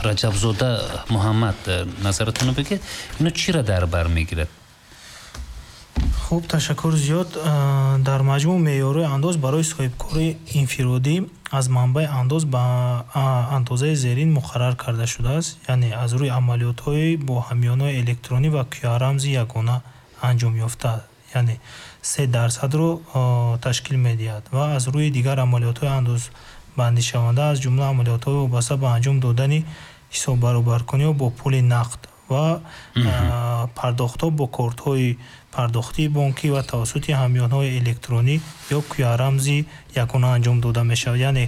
Раҷабзода Муҳаммад, назаратонро бигед, ино чиро дар бар мегирад? хуб, ташаккур зиёд. дар маҷмӯъ меъёрҳои андоз барои соҳибкории инфиродӣ аз манбаи андоз ба андозаи зерин муқаррар карда шудааст, яъне аз рӯи амалиётҳои бо ҳамёнҳои электронӣ ва QR-рамзи ягона анҷом ёфта, яъне 3% ташкил медиҳад, ва аз рӯи дигар амалиётҳои андозбандишаванда, аз ҷумла амалиётҳои вобаста ба анҷом додани ҳисоббаробаркуниҳо бо пули нақд ва пардохтҳо бо кортҳои пардохтии бонкӣ ва тавассути ҳамёнҳои электронӣ ё QR-рамзи ягона анҷом дода мешавад. Яъне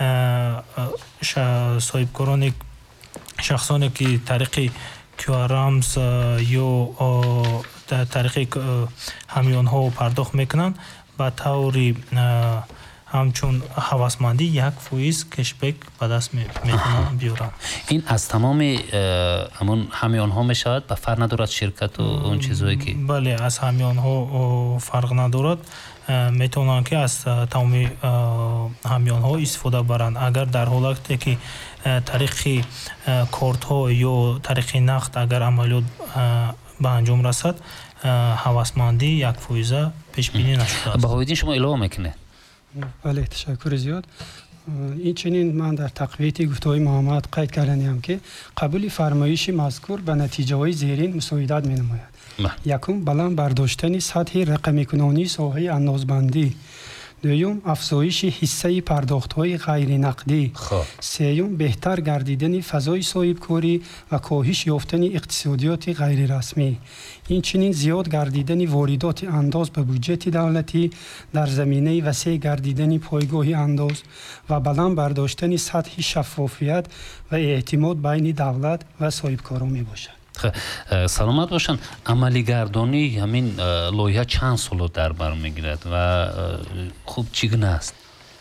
соҳибкорони шахсоне ки тариқи QR-рамз ё тариқи ҳамёнҳо пардохт мекунанд, ба таври ҳамчун ҳавасмандӣ 1% кешбек ба даст метавонанд биёранд. ин аз тамоми ҳамон ҳамёнҳо мешавад, ба фарқ надорад ширкату он чизое ки бале, аз ҳамёнҳо фарқ надорад, метавонанд ки аз тамоми ҳамёнҳо истифода баранд. Агар дар ҳолате ки тариқи кортҳо ё тариқи нақд агар амалиёт ба анҷом расад, ҳавасмандӣ 1% пешбинӣ нашудааст. баҳоиддин шумо илова мекунед? бале, ташаккури зиёд. инчунин ман дар тақвияти гуфтаҳои Муҳаммад қайд карданам ки қабули фармоиши мазкур ба натиҷаҳои зерин мусоидат менамояд. якум, баланд бардоштани сатҳи рақамикунонии соҳаи андозбандӣ. дуюм, афзоиши ҳиссаи пардохтҳои ғайринақдӣ. сеюм, беҳтар гардидани фазои соҳибкорӣ ва коҳиш ёфтани иқтисодиёти ғайрирасмӣ. инчунин зиёд гардидани воридоти андоз ба бюҷети давлатӣ дар заминаи васеъ гардидани пойгоҳи андоз ва баланд бардоштани сатҳи шаффофият ва эътимод байни давлат ва соҳибкорон мебошад. саломат бошанд. амалигардонии ҳамин лоиҳа чанд соло дар бар мегирад ва хуб чӣ гуна аст?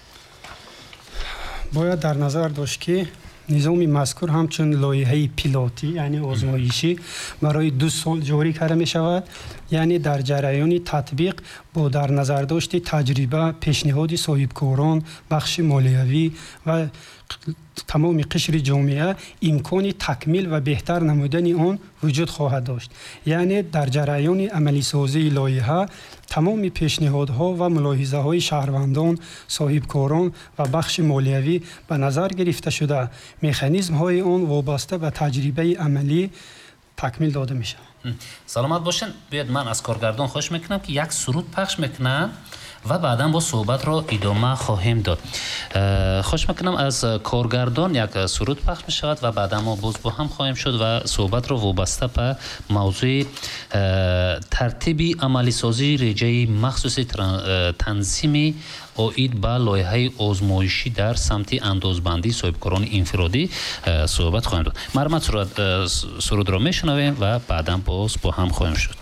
бояд дар назар дошт ки низоми мазкур ҳамчун лоиҳаи пилотӣ, яъне озмоишӣ, барои 2 сол ҷорӣ карда мешавад. яъне дар ҷараёни татбиқ бо дар назардошти таҷриба, пешниҳоди соҳибкорон, бахши молиявӣ ва тамоми қишри ҷомеа имкони такмил ва беҳтар намудани он вуҷуд хоҳад дошт. яъне дар ҷараёни амалисозии лоиҳа тамоми пешниҳодҳо ва мулоҳизаҳои шаҳрвандон, соҳибкорон ва бахши молиявӣ ба назар гирифта шуда, механизмҳои он вобаста ба таҷрибаи амалӣ такмил дода мешавад. саломат бошен. биёед ман аз коргардон хоҳиш мекунам ки як суруд пахш мекунам ва баъдан бо суҳбатро идома хоҳем дод. хоҳиш мекунам аз коргардон як суруд пахш мешавад ва баъдан мо боз бо ҳам хоҳем шуд ва суҳбатро вобаста ба мавзӯи тартиби амалисозии реҷаи махсуси танзими оид ба лоиҳаи озмоишӣ дар самти андозбандии соҳибкорони инфиродӣ суҳбат хоҳем дод. марҳамат, сурудро мешунавем ва баъдан боз бо ҳам хоҳем шуд.